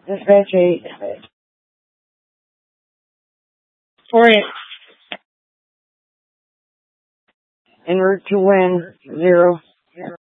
Dispatch 8. 4-8. En route to win, 0.